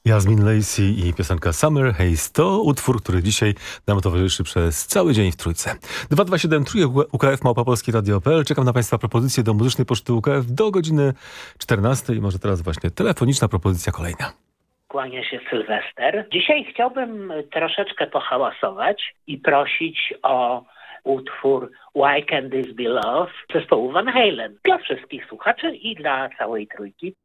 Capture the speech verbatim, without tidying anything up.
Jasmin Lacey i piosenka Summer Haze to utwór, który dzisiaj nam towarzyszy przez cały dzień w Trójce. dwa dwa siedem trzy U K F małpa polskie radio kropka p l. Czekam na Państwa propozycje do muzycznej poczty U K F do godziny czternastej. Może teraz właśnie telefoniczna propozycja kolejna. Kłania się Sylwester. Dzisiaj chciałbym troszeczkę pohałasować i prosić o utwór Why Can't This Be Love zespołu Van Halen. Dla wszystkich słuchaczy i dla całej Trójki.